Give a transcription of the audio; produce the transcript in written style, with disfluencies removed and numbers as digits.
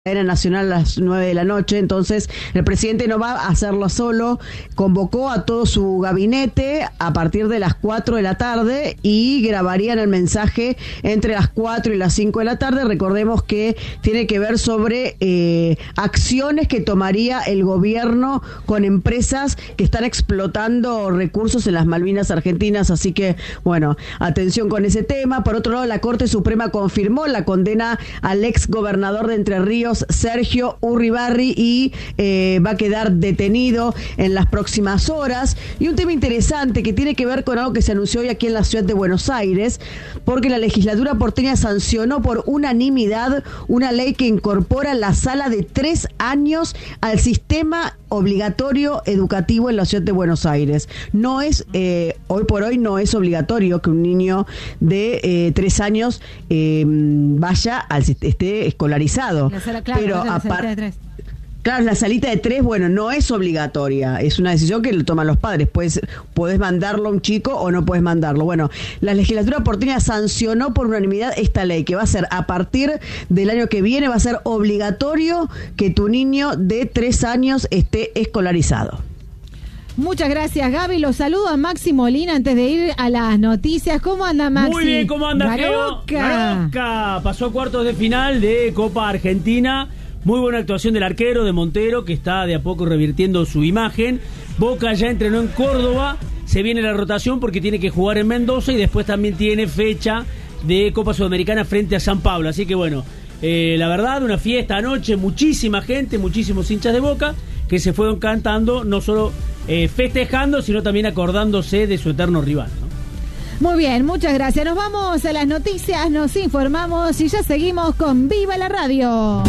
Era nacional a las 9 de la noche, entonces el presidente no va a hacerlo solo, convocó a todo su gabinete a partir de las 4 de la tarde y grabarían el mensaje entre las 4 y las 5 de la tarde. Recordemos que tiene que ver sobre acciones que tomaría el gobierno con empresas que están explotando recursos en las Malvinas Argentinas, así que bueno, atención con ese tema. Por otro lado, la Corte Suprema confirmó la condena al ex gobernador de Entre Ríos, Sergio Urribarri, y va a quedar detenido en las próximas horas. Y un tema interesante que tiene que ver con algo que se anunció hoy aquí en la ciudad de Buenos Aires, porque la legislatura porteña sancionó por unanimidad una ley que incorpora la sala de 3 años al sistema obligatorio educativo en la ciudad de Buenos Aires. No es, hoy por hoy no es obligatorio que un niño de 3 años esté escolarizado. Claro, pero claro, la salita de 3, bueno, no es obligatoria, es una decisión que lo toman los padres. Podés mandarlo a un chico o no podés mandarlo. Bueno, la legislatura porteña sancionó por unanimidad esta ley, que va a ser a partir del año que viene, va a ser obligatorio que tu niño de 3 años esté escolarizado. Muchas gracias, Gaby. Los saludo a Maxi Molina antes de ir a las noticias. ¿Cómo anda, Maxi? Muy bien, ¿cómo anda, Geo? Maroca pasó a cuartos de final de Copa Argentina. Muy buena actuación del arquero de Montero, que está de a poco revirtiendo su imagen. Boca ya entrenó en Córdoba. Se viene la rotación porque tiene que jugar en Mendoza y después también tiene fecha de Copa Sudamericana frente a San Pablo. Así que bueno, la verdad, una fiesta anoche, muchísima gente, muchísimos hinchas de Boca que se fueron cantando, no solo festejando, sino también acordándose de su eterno rival, ¿no? Muy bien, muchas gracias. Nos vamos a las noticias, nos informamos y ya seguimos con Viva la Radio.